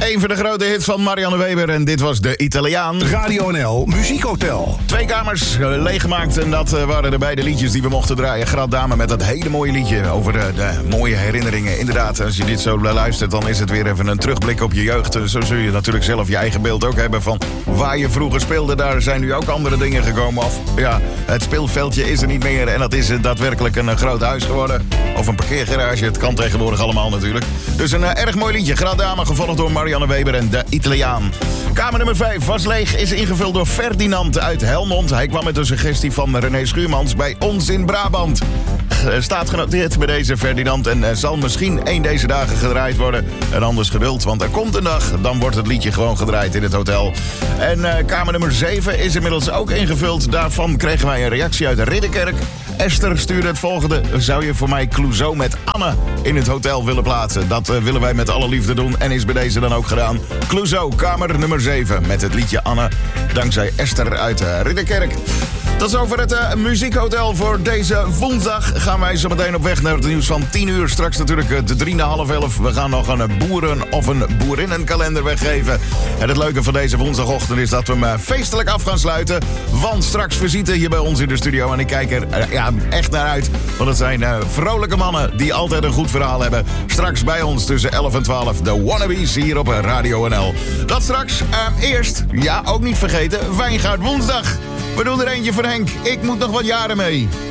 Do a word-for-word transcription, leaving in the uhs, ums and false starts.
Een van de grote hits van Marianne Weber en dit was De Italiaan. Radio N L Muziekhotel. Twee kamers uh, leeggemaakt en dat uh, waren de beide liedjes die we mochten draaien. Grad Dame met dat hele mooie liedje over de, de mooie herinneringen. Inderdaad, als je dit zo luistert, dan is het weer even een terugblik op je jeugd. Zo zul je natuurlijk zelf je eigen beeld ook hebben van waar je vroeger speelde. Daar zijn nu ook andere dingen gekomen. Of ja, het speelveldje is er niet meer en dat is uh, daadwerkelijk een uh, groot huis geworden. Of een parkeergarage, het kan tegenwoordig allemaal natuurlijk. Dus een uh, erg mooi liedje. Grad Dame, gevolgd door Marianne Weber en De Italiaan. Kamer nummer vijf was leeg, is ingevuld door Ferdinand uit Helmond. Hij kwam met een suggestie van René Schuurmans bij ons in Brabant. Staat genoteerd bij deze Ferdinand en uh, zal misschien één deze dagen gedraaid worden. En anders geduld, want er komt een dag, dan wordt het liedje gewoon gedraaid in het hotel. En uh, kamer nummer zeven is inmiddels ook ingevuld. Daarvan kregen wij een reactie uit Ridderkerk. Esther stuurde het volgende. Zou je voor mij Clouseau met Anne in het hotel willen plaatsen? Dat uh, willen wij met alle liefde doen en is bij deze dan ook gedaan. Clouseau, kamer nummer zeven met het liedje Anne. Dankzij Esther uit uh, Ridderkerk. Tot zover het uh, muziekhotel voor deze woensdag. Gaan wij zo meteen op weg naar het nieuws van tien uur. Straks natuurlijk uh, de drie na half elf. We gaan nog een boeren- of een boerinnenkalender weggeven. En het leuke van deze woensdagochtend is dat we hem uh, feestelijk af gaan sluiten. Want straks visite hier bij ons in de studio. En ik kijk er uh, ja, echt naar uit. Want het zijn uh, vrolijke mannen die altijd een goed verhaal hebben. Straks bij ons tussen elf en twaalf. De Wannabes hier op Radio N L. Dat straks. Uh, eerst, ja ook niet vergeten, Wijngaard woensdag. We doen er eentje voor Henk. Ik moet nog wat jaren mee.